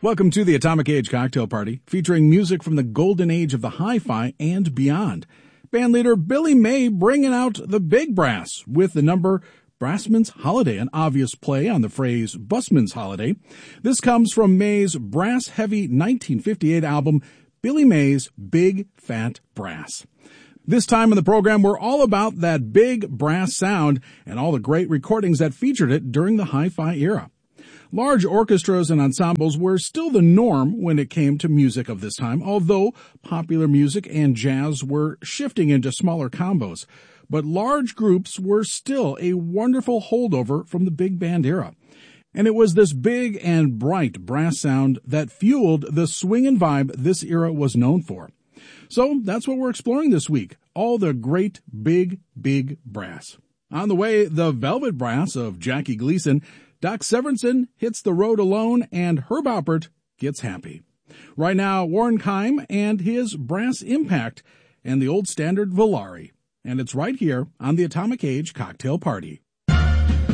Welcome to the Atomic Age Cocktail Party, featuring music from the golden age of the hi-fi and beyond. Bandleader Billy May bringing out the big brass with the number Brassman's Holiday, an obvious play on the phrase busman's holiday. This comes from May's brass-heavy 1958 album, Billy May's Big Fat Brass. This time in the program, we're all about that big brass sound and all the great recordings that featured it during the hi-fi era. Large orchestras and ensembles were still the norm when it came to music of this time, although popular music and jazz were shifting into smaller combos. But large groups were still a wonderful holdover from the big band era. And it was this big and bright brass sound that fueled the swing and vibe this era was known for. So that's what we're exploring this week, all the great big brass. On the way, the Velvet Brass of Jackie Gleason, Doc Severinsen hits the road alone, and Herb Alpert gets happy. Right now, Warren Keim and his Brass Impact and the old standard Volare. And it's right here on the Atomic Age Cocktail Party.